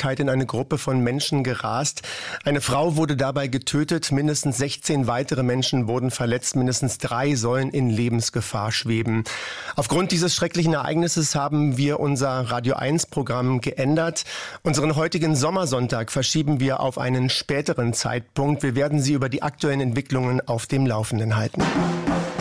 Geschwindigkeit in eine Gruppe von Menschen gerast. Eine Frau wurde dabei getötet, mindestens 16 weitere Menschen wurden verletzt, mindestens 3 sollen in Lebensgefahr schweben. Aufgrund dieses schrecklichen Ereignisses haben wir unser Radio 1 Programm geändert. Unseren heutigen Sommersonntag verschieben wir auf einen späteren Zeitpunkt. Wir werden Sie über die aktuellen Entwicklungen auf dem Laufenden halten.